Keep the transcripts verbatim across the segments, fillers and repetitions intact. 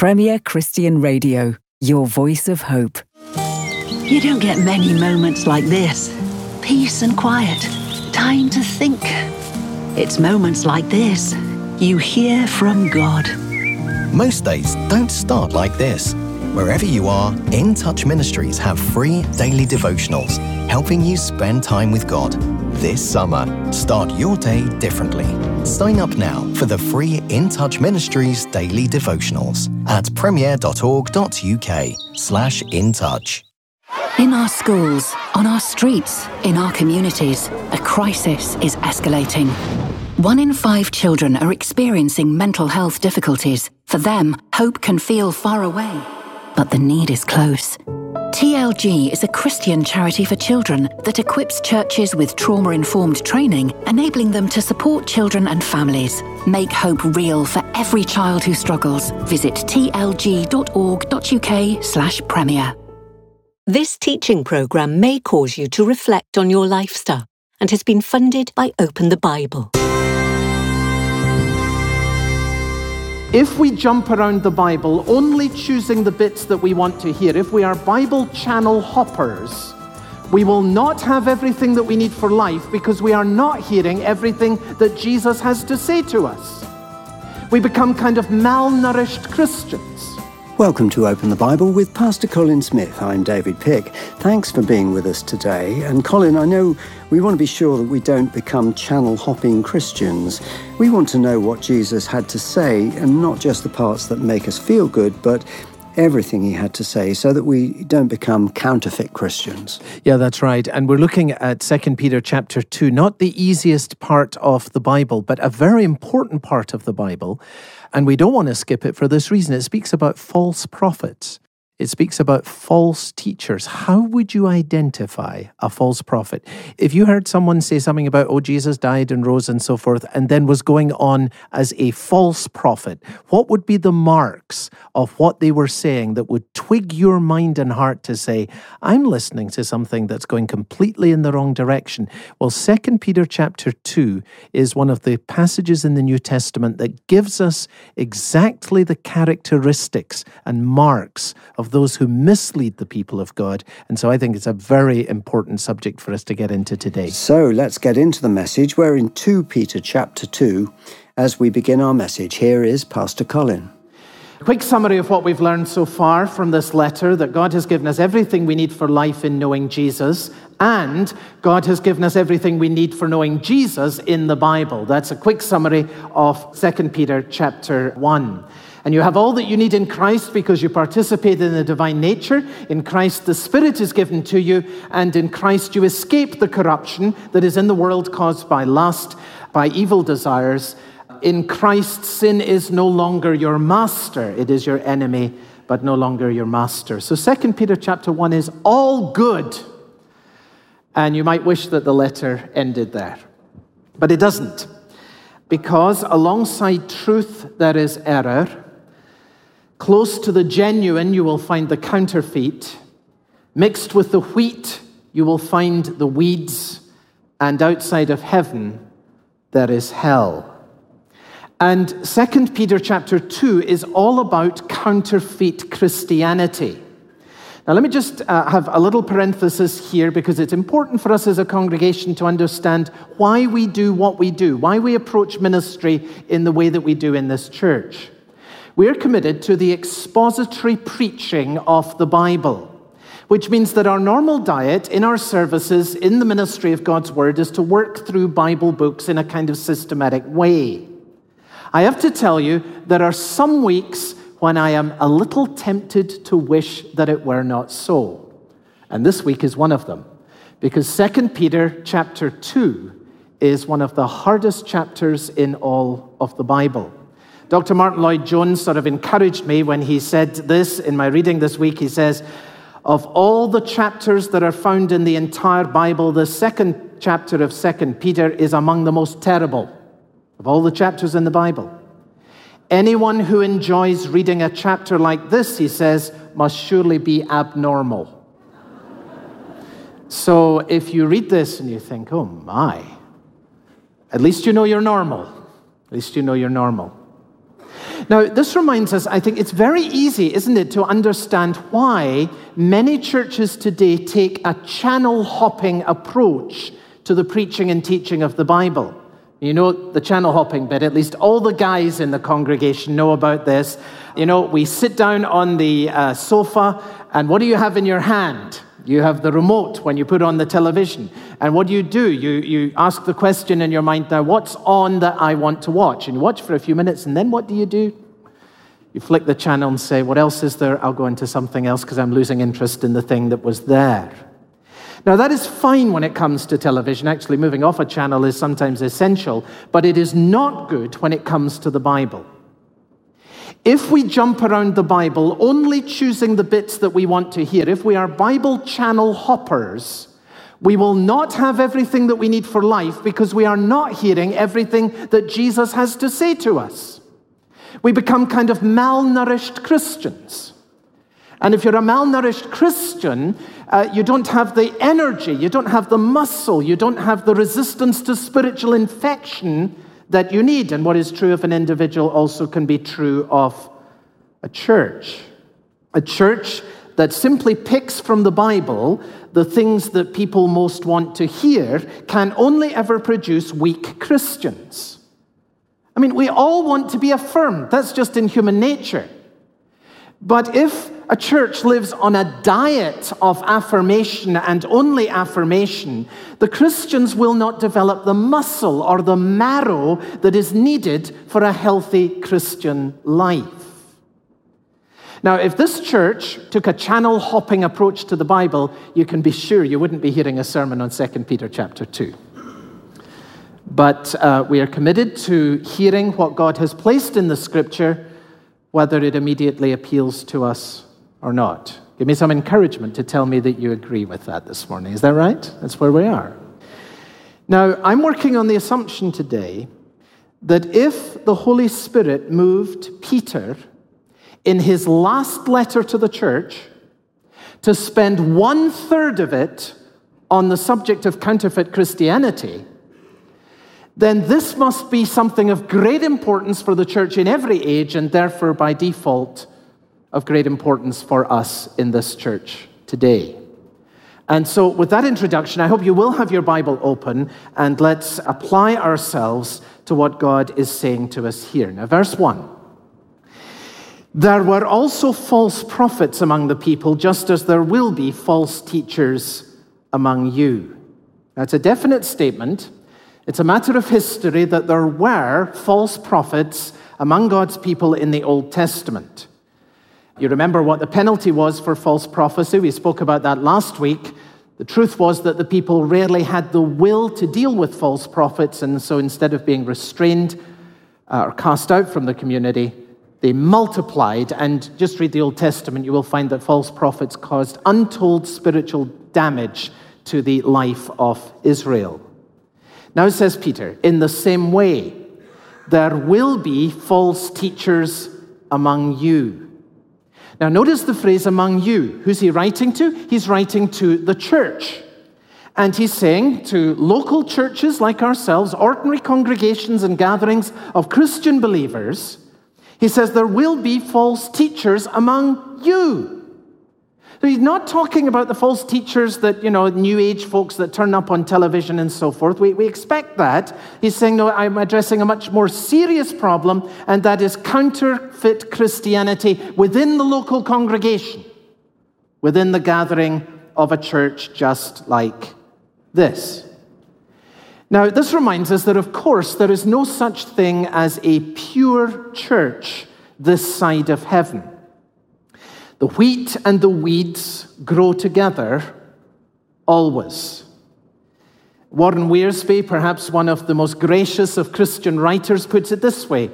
Premier Christian Radio, your voice of hope. You don't get many moments like this. Peace and quiet. Time to think. It's moments like this you hear from God. Most days don't start like this. Wherever you are, In Touch Ministries have free daily devotionals, helping you spend time with God. This summer, start your day differently. Sign up now for the free In Touch Ministries daily devotionals at premier.org.uk slash in touch. In our schools, on our streets, in our communities, a crisis is escalating. One in five children are experiencing mental health difficulties. For them, hope can feel far away, but the need is close. T L G is a Christian charity for children that equips churches with trauma-informed training, enabling them to support children and families. Make hope real for every child who struggles. Visit tlg.org.uk slash premier. This teaching programme may cause you to reflect on your lifestyle and has been funded by Open the Bible. If we jump around the Bible, only choosing the bits that we want to hear, if we are Bible channel hoppers, we will not have everything that we need for life because we are not hearing everything that Jesus has to say to us. We become kind of malnourished Christians. Welcome to Open the Bible with Pastor Colin Smith. I'm David Pick. Thanks for being with us today. And Colin, I know we want to be sure that we don't become channel-hopping Christians. We want to know what Jesus had to say, and not just the parts that make us feel good, but everything he had to say, so that we don't become counterfeit Christians. Yeah, that's right. And we're looking at Second Peter chapter two, not the easiest part of the Bible, but a very important part of the Bible. And we don't want to skip it for this reason. It speaks about false prophets. It speaks about false teachers. How would you identify a false prophet? If you heard someone say something about, oh, Jesus died and rose and so forth, and then was going on as a false prophet, what would be the marks of what they were saying that would twig your mind and heart to say, I'm listening to something that's going completely in the wrong direction? Well, Second Peter chapter two is one of the passages in the New Testament that gives us exactly the characteristics and marks of those who mislead the people of God. And so I think it's a very important subject for us to get into today. So let's get into the message. We're in Second Peter chapter two. As we begin our message, here is Pastor Colin. A quick summary of what we've learned so far from this letter, that God has given us everything we need for life in knowing Jesus, and God has given us everything we need for knowing Jesus in the Bible. That's a quick summary of Second Peter chapter one. And you have all that you need in Christ because you participate in the divine nature. In Christ, the Spirit is given to you, and in Christ you escape the corruption that is in the world caused by lust, by evil desires. In Christ, sin is no longer your master. It is your enemy, but no longer your master. So Second Peter chapter one is all good. And you might wish that the letter ended there. But it doesn't. Because alongside truth there is error. Close to the genuine, you will find the counterfeit. Mixed with the wheat, you will find the weeds. And outside of heaven, there is hell. And Second Peter chapter two is all about counterfeit Christianity. Now, let me just uh, have a little parenthesis here, because it's important for us as a congregation to understand why we do what we do, why we approach ministry in the way that we do in this church. We are committed to the expository preaching of the Bible, which means that our normal diet in our services in the ministry of God's Word is to work through Bible books in a kind of systematic way. I have to tell you, there are some weeks when I am a little tempted to wish that it were not so. And this week is one of them, because Second Peter chapter two is one of the hardest chapters in all of the Bible. Doctor Martin Lloyd-Jones sort of encouraged me when he said this in my reading this week. He says, of all the chapters that are found in the entire Bible, the second chapter of Second Peter is among the most terrible of all the chapters in the Bible. Anyone who enjoys reading a chapter like this, he says, must surely be abnormal. So if you read this and you think, oh my, at least you know you're normal. At least you know you're normal. Now, this reminds us, I think it's very easy, isn't it, to understand why many churches today take a channel-hopping approach to the preaching and teaching of the Bible. You know the channel-hopping bit, at least all the guys in the congregation know about this. You know, we sit down on the uh, sofa, and what do you have in your hand? You have the remote when you put on the television. And what do you do? You, you ask the question in your mind, now what's on that I want to watch? And you watch for a few minutes, and then what do you do? You flick the channel and say, what else is there? I'll go into something else because I'm losing interest in the thing that was there. Now, that is fine when it comes to television. Actually, moving off a channel is sometimes essential, but it is not good when it comes to the Bible. If we jump around the Bible, only choosing the bits that we want to hear, if we are Bible channel hoppers, we will not have everything that we need for life because we are not hearing everything that Jesus has to say to us. We become kind of malnourished Christians. And if you're a malnourished Christian, uh, you don't have the energy, you don't have the muscle, you don't have the resistance to spiritual infection that you need. And what is true of an individual also can be true of a church. A church that simply picks from the Bible the things that people most want to hear can only ever produce weak Christians. I mean, we all want to be affirmed. That's just in human nature. But if a church lives on a diet of affirmation and only affirmation, the Christians will not develop the muscle or the marrow that is needed for a healthy Christian life. Now, if this church took a channel-hopping approach to the Bible, you can be sure you wouldn't be hearing a sermon on Second Peter chapter two. But uh, we are committed to hearing what God has placed in the Scripture, whether it immediately appeals to us or not. Give me some encouragement to tell me that you agree with that this morning. Is that right? That's where we are. Now, I'm working on the assumption today that if the Holy Spirit moved Peter in his last letter to the church to spend one-third of it on the subject of counterfeit Christianity, then this must be something of great importance for the church in every age, and therefore, by default, of great importance for us in this church today. And so, with that introduction, I hope you will have your Bible open, and let's apply ourselves to what God is saying to us here. Now, verse one. There were also false prophets among the people, just as there will be false teachers among you. That's a definite statement. It's a matter of history that there were false prophets among God's people in the Old Testament. You remember what the penalty was for false prophecy. We spoke about that last week. The truth was that the people rarely had the will to deal with false prophets, and so instead of being restrained uh, or cast out from the community, they multiplied. And just read the Old Testament, you will find that false prophets caused untold spiritual damage to the life of Israel. Now says Peter, in the same way, there will be false teachers among you. Now notice the phrase among you. Who's he writing to? He's writing to the church. And he's saying to local churches like ourselves, ordinary congregations and gatherings of Christian believers, he says there will be false teachers among you. So he's not talking about the false teachers that, you know, New Age folks that turn up on television and so forth. We, we expect that. He's saying, no, I'm addressing a much more serious problem, and that is counterfeit Christianity within the local congregation, within the gathering of a church just like this. Now, this reminds us that, of course, there is no such thing as a pure church this side of heaven. The wheat and the weeds grow together always. Warren Wiersbe, perhaps one of the most gracious of Christian writers, puts it this way.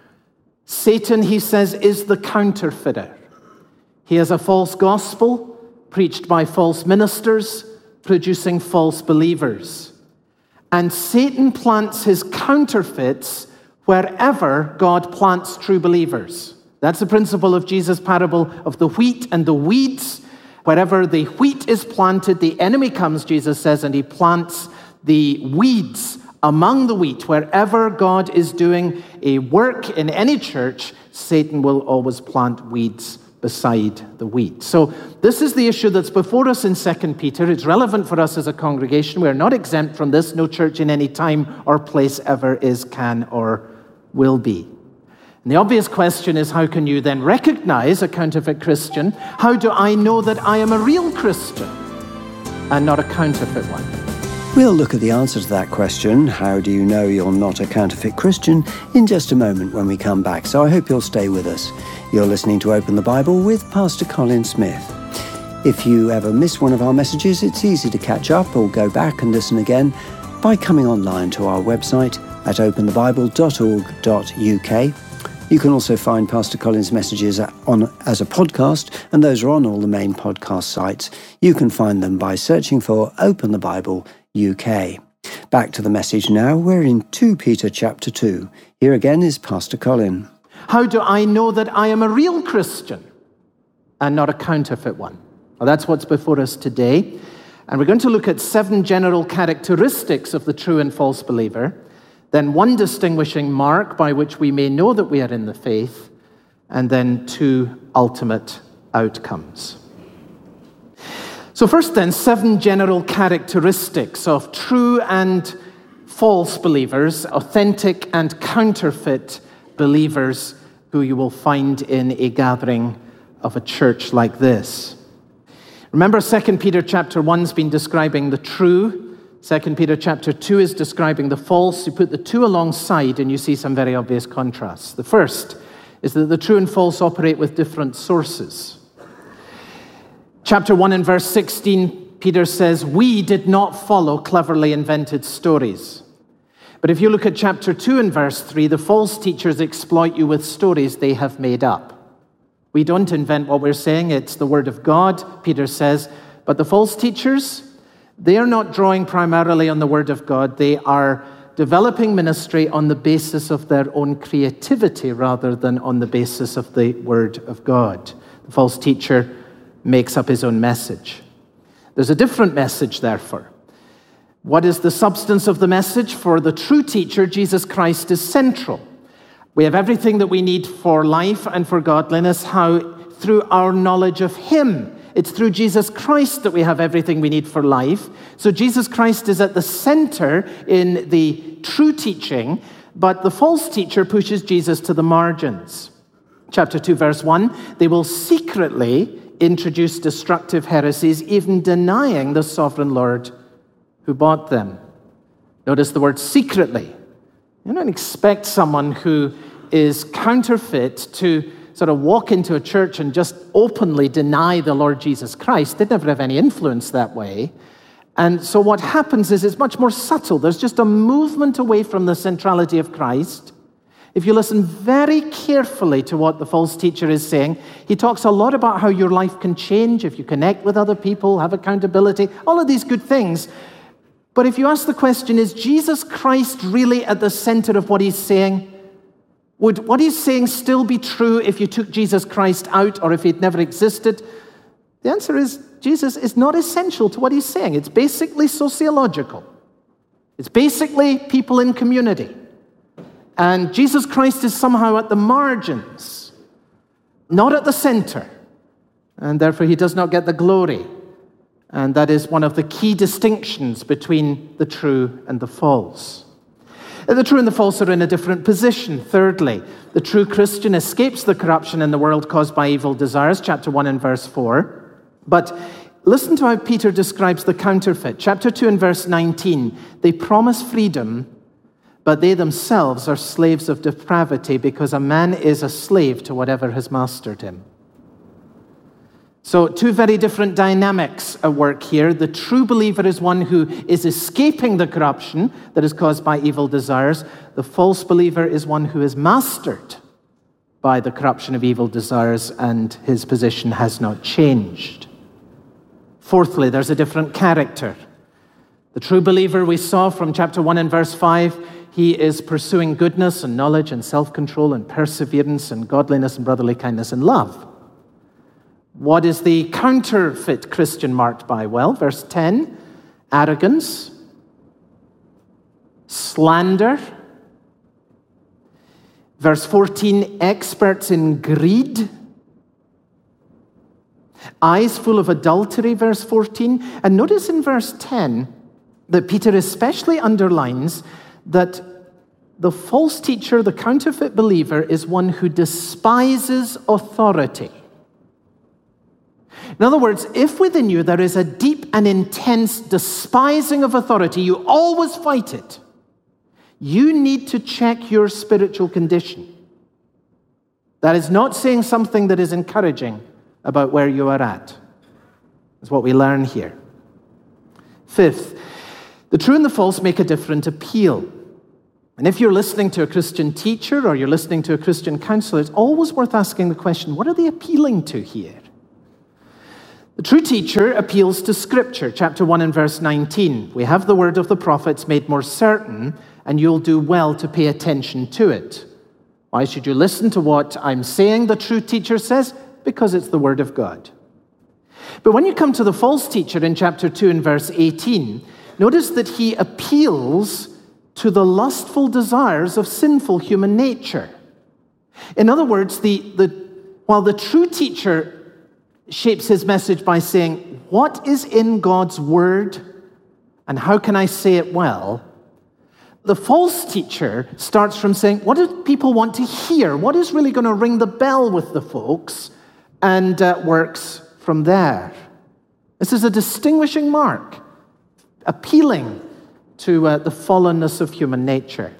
Satan, he says, is the counterfeiter. He has a false gospel preached by false ministers, producing false believers. And Satan plants his counterfeits wherever God plants true believers. That's the principle of Jesus' parable of the wheat and the weeds. Wherever the wheat is planted, the enemy comes, Jesus says, and he plants the weeds Among the wheat, wherever God is doing a work in any church, Satan will always plant weeds beside the wheat. So this is the issue that's before us in Second Peter. It's relevant for us as a congregation. We're not exempt from this. No church in any time or place ever is, can, or will be. And the obvious question is, how can you then recognize a counterfeit Christian? How do I know that I am a real Christian and not a counterfeit one? We'll look at the answer to that question, how do you know you're not a counterfeit Christian, in just a moment when we come back. So I hope you'll stay with us. You're listening to Open the Bible with Pastor Colin Smith. If you ever miss one of our messages, it's easy to catch up or go back and listen again by coming online to our website at open the bible dot org dot U K. You can also find Pastor Colin's messages on as a podcast, and those are on all the main podcast sites. You can find them by searching for Open the Bible U K. Back to the message now. We're in Second Peter chapter two. Here again is Pastor Colin. How do I know that I am a real Christian and not a counterfeit one? Well, that's what's before us today. And we're going to look at seven general characteristics of the true and false believer, then one distinguishing mark by which we may know that we are in the faith, and then two ultimate outcomes. So first then, seven general characteristics of true and false believers, authentic and counterfeit believers who you will find in a gathering of a church like this. Remember, Second Peter chapter one has been describing the true. Second Peter chapter two is describing the false. You put the two alongside and you see some very obvious contrasts. The first is that the true and false operate with different sources. Chapter one and verse sixteen, Peter says, we did not follow cleverly invented stories. But if you look at chapter two and verse three, the false teachers exploit you with stories they have made up. We don't invent what we're saying. It's the word of God, Peter says. But the false teachers, they are not drawing primarily on the word of God. They are developing ministry on the basis of their own creativity rather than on the basis of the word of God. The false teacher makes up his own message. There's a different message, therefore. What is the substance of the message? For the true teacher, Jesus Christ is central. We have everything that we need for life and for godliness. How? Through our knowledge of Him. It's through Jesus Christ that we have everything we need for life. So Jesus Christ is at the center in the true teaching, but the false teacher pushes Jesus to the margins. Chapter two, verse one, they will secretly introduce destructive heresies, even denying the sovereign Lord who bought them. Notice the word secretly. You don't expect someone who is counterfeit to sort of walk into a church and just openly deny the Lord Jesus Christ. They'd never have any influence that way. And so what happens is it's much more subtle. There's just a movement away from the centrality of Christ. If you listen very carefully to what the false teacher is saying, he talks a lot about how your life can change if you connect with other people, have accountability, all of these good things. But if you ask the question, is Jesus Christ really at the center of what he's saying? Would what he's saying still be true if you took Jesus Christ out or if he'd never existed? The answer is Jesus is not essential to what he's saying. It's basically sociological. It's basically people in community. And Jesus Christ is somehow at the margins, not at the center. And therefore he does not get the glory. And that is one of the key distinctions between the true and the false. The true and the false are in a different position. Thirdly, the true Christian escapes the corruption in the world caused by evil desires, chapter one and verse four. But listen to how Peter describes the counterfeit. Chapter two and verse nineteen, they promise freedom, but they themselves are slaves of depravity because a man is a slave to whatever has mastered him. So two very different dynamics at work here. The true believer is one who is escaping the corruption that is caused by evil desires. The false believer is one who is mastered by the corruption of evil desires, and his position has not changed. Fourthly, there's a different character. The true believer we saw from chapter one and verse five, he is pursuing goodness and knowledge and self-control and perseverance and godliness and brotherly kindness and love. What is the counterfeit Christian marked by? Well, verse ten, arrogance, slander. Verse fourteen, experts in greed. Eyes full of adultery, verse fourteen. And notice in verse ten that Peter especially underlines that the false teacher, the counterfeit believer, is one who despises authority. In other words, if within you there is a deep and intense despising of authority, you always fight it, you need to check your spiritual condition. That is not saying something that is encouraging about where you are at. That's what we learn here. Fifth, the true and the false make a different appeal. And if you're listening to a Christian teacher or you're listening to a Christian counselor, it's always worth asking the question, what are they appealing to here? The true teacher appeals to Scripture, chapter one and verse nineteen. We have the word of the prophets made more certain, and you'll do well to pay attention to it. Why should you listen to what I'm saying, the true teacher says? Because it's the word of God. But when you come to the false teacher in chapter two and verse eighteen, notice that he appeals to the lustful desires of sinful human nature. In other words, the, the, while the true teacher shapes his message by saying, what is in God's word and how can I say it well? The false teacher starts from saying, what do people want to hear? What is really going to ring the bell with the folks? And uh, works from there. This is a distinguishing mark, appealing to uh, the fallenness of human nature.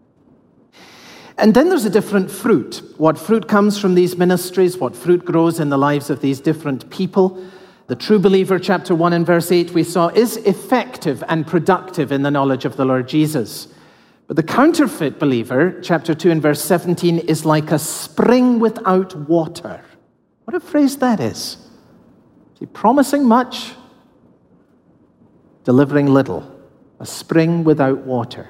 And then there's a different fruit. What fruit comes from these ministries? What fruit grows in the lives of these different people? The true believer, chapter one and verse eight, we saw, is effective and productive in the knowledge of the Lord Jesus. But the counterfeit believer, chapter two and verse seventeen, is like a spring without water. What a phrase that is. See, promising much, delivering little. A spring without water.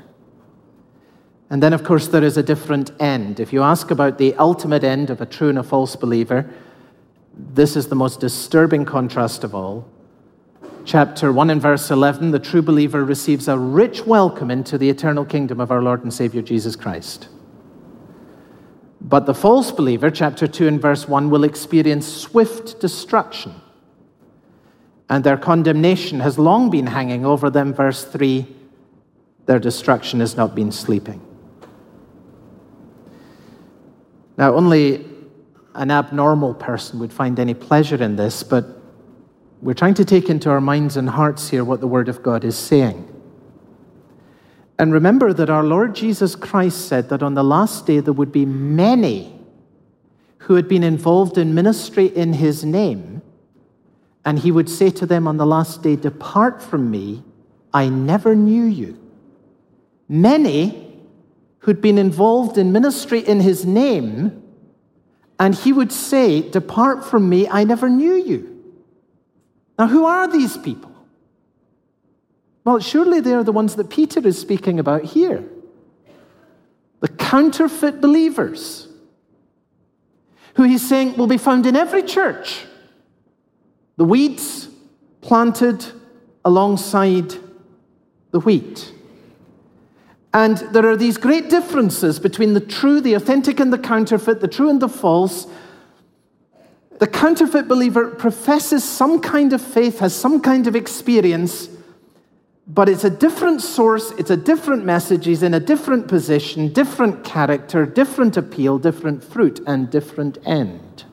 And then, of course, there is a different end. If you ask about the ultimate end of a true and a false believer, this is the most disturbing contrast of all. Chapter one and verse eleven, the true believer receives a rich welcome into the eternal kingdom of our Lord and Savior Jesus Christ. But the false believer, chapter two and verse one, will experience swift destruction. And their condemnation has long been hanging over them. Verse three, their destruction has not been sleeping. Now, only an abnormal person would find any pleasure in this, but we're trying to take into our minds and hearts here what the Word of God is saying. And remember that our Lord Jesus Christ said that on the last day there would be many who had been involved in ministry in His name, and He would say to them on the last day, "Depart from me, I never knew you." Many who'd been involved in ministry in His name, and He would say, "Depart from me, I never knew you." Now, who are these people? Well, surely they are the ones that Peter is speaking about here. The counterfeit believers, who he's saying will be found in every church. The weeds planted alongside the wheat. And there are these great differences between the true, the authentic, and the counterfeit, the true and the false. The counterfeit believer professes some kind of faith, has some kind of experience, but it's a different source, it's a different message, he's in a different position, different character, different appeal, different fruit, and different end.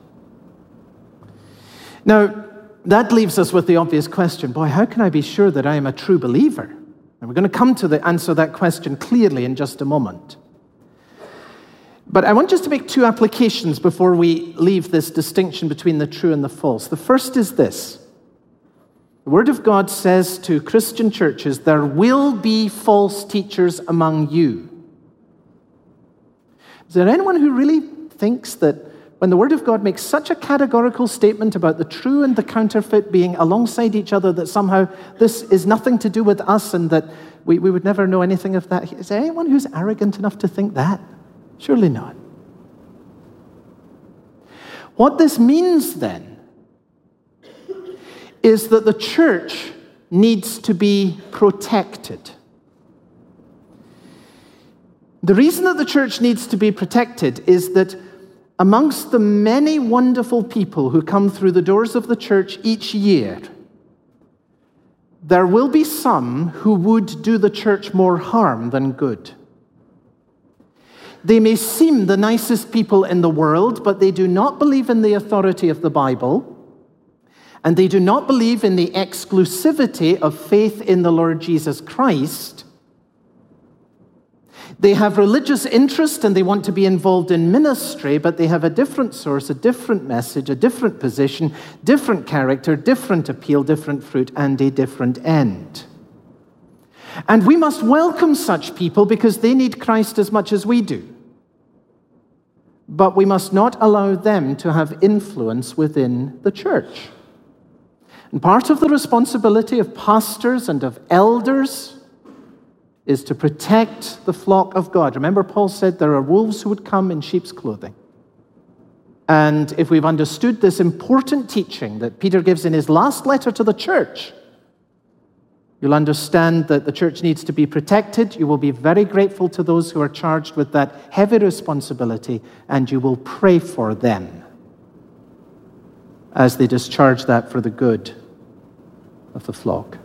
Now, that leaves us with the obvious question, boy, how can I be sure that I am a true believer? And we're going to come to the answer that question clearly in just a moment. But I want just to make two applications before we leave this distinction between the true and the false. The first is this. The Word of God says to Christian churches, there will be false teachers among you. Is there anyone who really thinks that when the Word of God makes such a categorical statement about the true and the counterfeit being alongside each other, that somehow this is nothing to do with us and that we, we would never know anything of that? Is there anyone who's arrogant enough to think that? Surely not. What this means then is that the church needs to be protected. The reason that the church needs to be protected is that amongst the many wonderful people who come through the doors of the church each year, there will be some who would do the church more harm than good. They may seem the nicest people in the world, but they do not believe in the authority of the Bible, and they do not believe in the exclusivity of faith in the Lord Jesus Christ. They have religious interest and they want to be involved in ministry, but they have a different source, a different message, a different position, different character, different appeal, different fruit, and a different end. And we must welcome such people because they need Christ as much as we do. But we must not allow them to have influence within the church. And part of the responsibility of pastors and of elders is to protect the flock of God. Remember, Paul said there are wolves who would come in sheep's clothing. And if we've understood this important teaching that Peter gives in his last letter to the church, you'll understand that the church needs to be protected. You will be very grateful to those who are charged with that heavy responsibility, and you will pray for them as they discharge that for the good of the flock.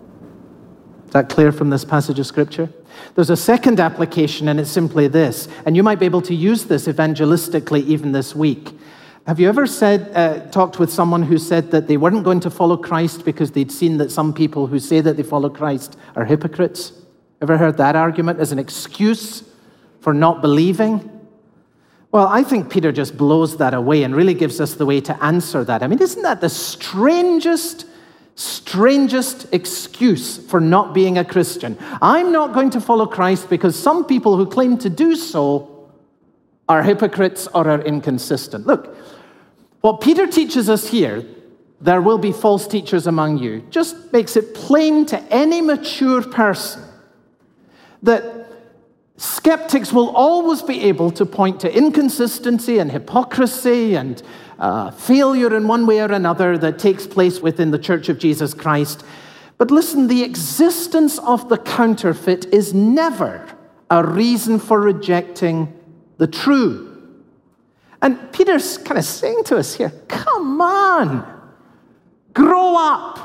Is that clear from this passage of Scripture? There's a second application, and it's simply this, and you might be able to use this evangelistically even this week. Have you ever said, uh, talked with someone who said that they weren't going to follow Christ because they'd seen that some people who say that they follow Christ are hypocrites? Ever heard that argument as an excuse for not believing? Well, I think Peter just blows that away and really gives us the way to answer that. I mean, isn't that the strangest strangest excuse for not being a Christian? I'm not going to follow Christ because some people who claim to do so are hypocrites or are inconsistent. Look, what Peter teaches us here, there will be false teachers among you, just makes it plain to any mature person that skeptics will always be able to point to inconsistency and hypocrisy and Uh, failure in one way or another that takes place within the Church of Jesus Christ. But listen, the existence of the counterfeit is never a reason for rejecting the true. And Peter's kind of saying to us here, come on, grow up.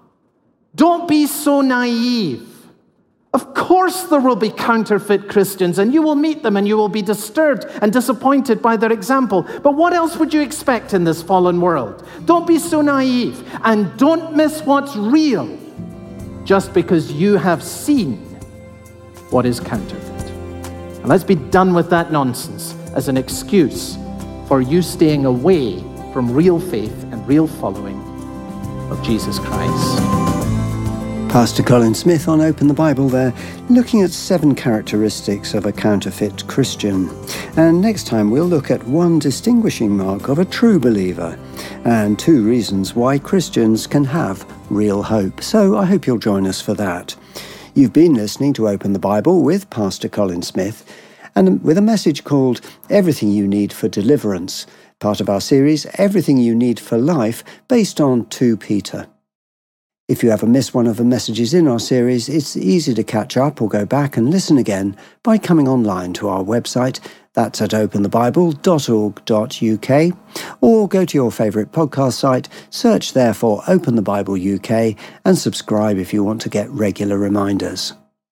Don't be so naive. Of course there will be counterfeit Christians, and you will meet them and you will be disturbed and disappointed by their example. But what else would you expect in this fallen world? Don't be so naive, and don't miss what's real just because you have seen what is counterfeit. And let's be done with that nonsense as an excuse for you staying away from real faith and real following of Jesus Christ. Pastor Colin Smith on Open the Bible there, looking at seven characteristics of a counterfeit Christian. And next time we'll look at one distinguishing mark of a true believer and two reasons why Christians can have real hope. So I hope you'll join us for that. You've been listening to Open the Bible with Pastor Colin Smith, and with a message called Everything You Need for Deliverance, part of our series Everything You Need for Life, based on Second Peter. If you ever miss one of the messages in our series, it's easy to catch up or go back and listen again by coming online to our website. That's at open the bible dot org dot U K, or go to your favourite podcast site, search there for Open the Bible U K, and subscribe if you want to get regular reminders.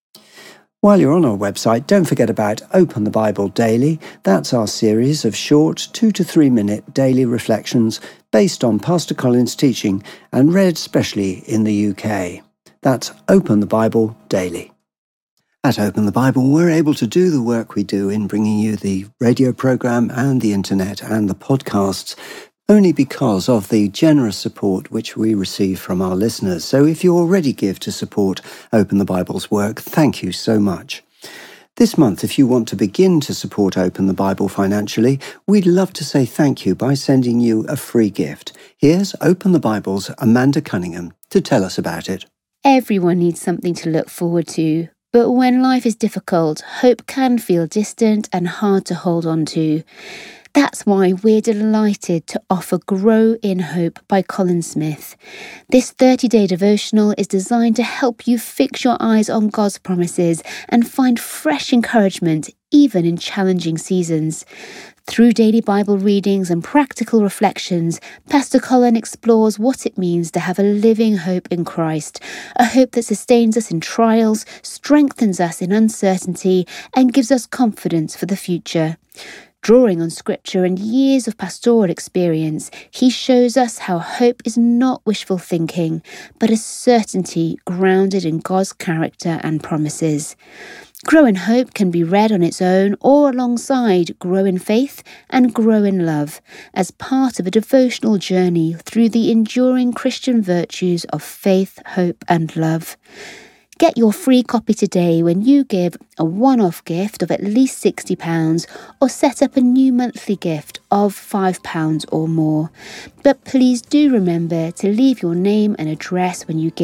While you're on our website, don't forget about Open the Bible Daily. That's our series of short two to three minute daily reflections based on Pastor Colin's teaching and read specially in the U K. That's Open the Bible Daily. At Open the Bible, we're able to do the work we do in bringing you the radio program and the internet and the podcasts only because of the generous support which we receive from our listeners. So if you already give to support Open the Bible's work, thank you so much. This month, if you want to begin to support Open the Bible financially, we'd love to say thank you by sending you a free gift. Here's Open the Bible's Amanda Cunningham to tell us about it. Everyone needs something to look forward to, but when life is difficult, hope can feel distant and hard to hold on to. That's why we're delighted to offer Grow in Hope by Colin Smith. This thirty-day devotional is designed to help you fix your eyes on God's promises and find fresh encouragement even in challenging seasons. Through daily Bible readings and practical reflections, Pastor Colin explores what it means to have a living hope in Christ, a hope that sustains us in trials, strengthens us in uncertainty, and gives us confidence for the future. Drawing on scripture and years of pastoral experience, he shows us how hope is not wishful thinking, but a certainty grounded in God's character and promises. Grow in Hope can be read on its own or alongside Grow in Faith and Grow in Love as part of a devotional journey through the enduring Christian virtues of faith, hope and love. Get your free copy today when you give a one-off gift of at least sixty pounds or set up a new monthly gift of five pounds or more. But please do remember to leave your name and address when you give.